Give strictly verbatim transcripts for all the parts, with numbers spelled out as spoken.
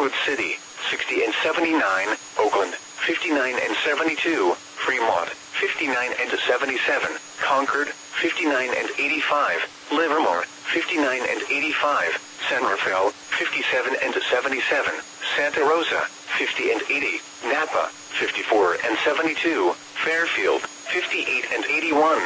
Redwood City, sixty and seventy-nine, Oakland, fifty-nine and seventy-two, Fremont, fifty-nine and seventy-seven, Concord, fifty-nine and eighty-five, Livermore, fifty-nine and eighty-five, San Rafael, fifty-seven and seventy-seven, Santa Rosa, fifty and eighty, Napa, fifty-four and seventy-two, Fairfield, fifty-eight and eighty-one.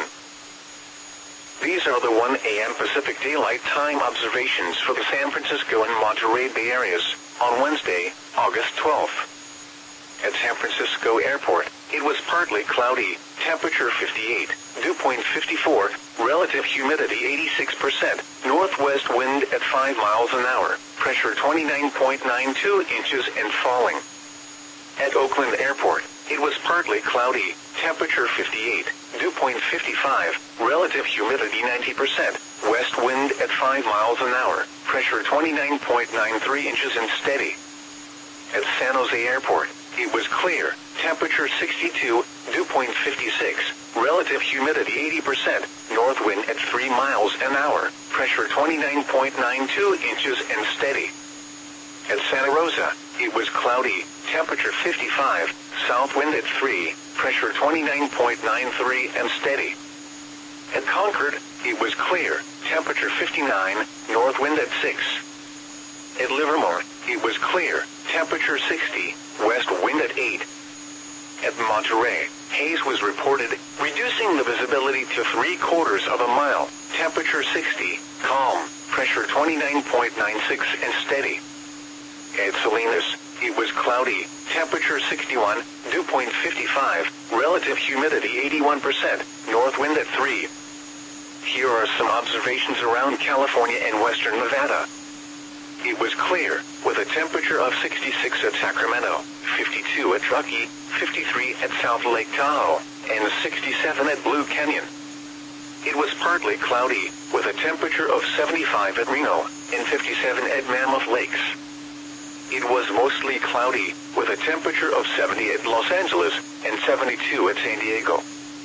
These are the one A M Pacific Daylight Time observations for the San Francisco and Monterey Bay areas on Wednesday, August twelfth. At San Francisco Airport, it was partly cloudy, temperature fifty-eight, dew point fifty-four, relative humidity eighty-six percent, northwest wind at five miles an hour, pressure twenty-nine point nine two inches and falling. At Oakland Airport, it was partly cloudy, temperature fifty-eight, dew point fifty-five, relative humidity ninety percent, west wind at five miles an hour, pressure twenty-nine point nine three inches and steady. At San Jose Airport, it was clear, temperature sixty-two, dew point fifty-six, relative humidity eighty percent, north wind at three miles an hour, pressure twenty-nine point nine two inches and steady. At Santa Rosa, it was cloudy, temperature fifty-five, south wind at three, pressure twenty-nine point nine three and steady. At Concord, it was clear, temperature fifty-nine, north wind at six. At Livermore, it was clear, temperature sixty, west wind at eight. At Monterey, haze was reported, reducing the visibility to three quarters of a mile, temperature sixty, calm, pressure twenty-nine point nine six and steady. At Salinas, it was cloudy, temperature sixty-one, dew point fifty-five, relative humidity eighty-one percent, north wind at three. Here are some observations around California and western Nevada. It was clear, with a temperature of sixty-six at Sacramento, fifty-two at Truckee, fifty-three at South Lake Tahoe, and sixty-seven at Blue Canyon. It was partly cloudy, with a temperature of seventy-five at Reno, and fifty-seven at Mammoth Lakes. It was mostly cloudy, with a temperature of seventy at Los Angeles, and seventy-two at San Diego.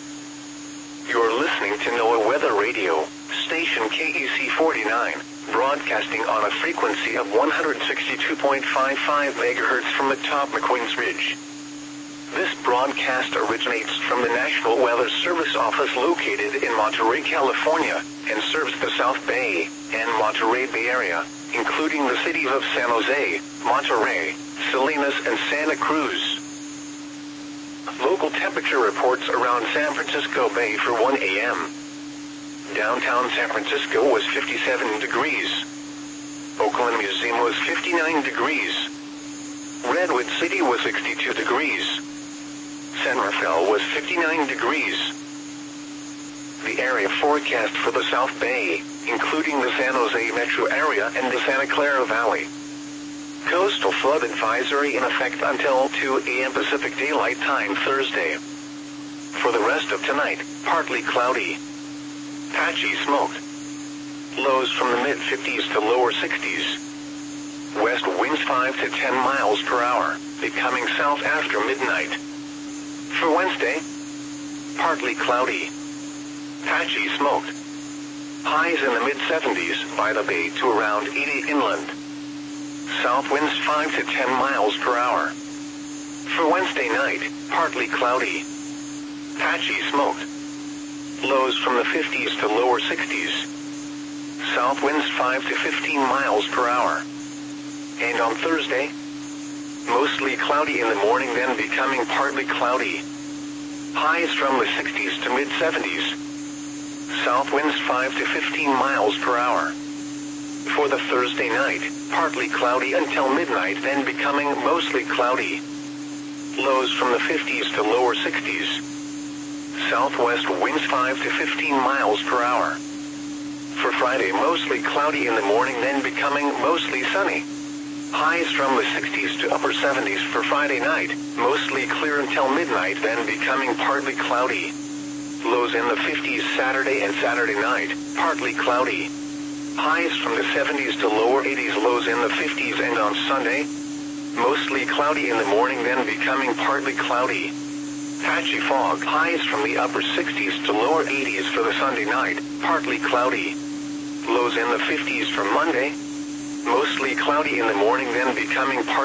You're listening to NOAA Weather Radio, station K E C forty-nine, broadcasting on a frequency of one hundred sixty-two point five five megahertz from atop McQueen's Ridge. This broadcast originates from the National Weather Service office located in Monterey, California, and serves the South Bay and Monterey Bay area, including the cities of San Jose, Monterey, Salinas, and Santa Cruz. Local temperature reports around San Francisco Bay for one A M Downtown San Francisco was fifty-seven degrees. Oakland Museum was fifty-nine degrees. Redwood City was sixty-two degrees. San Rafael was fifty-nine degrees. The area forecast for the South Bay, including the San Jose metro area and the Santa Clara Valley. Coastal flood advisory in effect until two A M Pacific Daylight Time Thursday. For the rest of tonight, partly cloudy. Patchy smoke. Lows from the mid fifties to lower sixties. West winds five to ten miles per hour, becoming south after midnight. For Wednesday, partly cloudy. Patchy smoke. Highs in the mid seventies by the bay to around eighty inland. South winds five to ten miles per hour. For Wednesday night, partly cloudy. Patchy smoke. Lows from the fifties to lower sixties. South winds five to fifteen miles per hour. And on Thursday, mostly cloudy in the morning, then becoming partly cloudy. Highs from the sixties to mid seventies. South winds five to fifteen miles per hour. For the Thursday night, partly cloudy until midnight, then becoming mostly cloudy. Lows from the fifties to lower sixties. Southwest winds five to fifteen miles per hour. For Friday, mostly cloudy in the morning, then becoming mostly sunny. Highs from the sixties to upper seventies for Friday night, mostly clear until midnight, then becoming partly cloudy. Lows in the fifties Saturday and Saturday night, partly cloudy. Highs from the seventies to lower eighties, lows in the fifties, and on Sunday, mostly cloudy in the morning, then becoming partly cloudy. Patchy fog. Highs from the upper sixties to lower eighties for the Sunday night, partly cloudy. Lows in the fifties for Monday, mostly cloudy in the morning, then becoming partly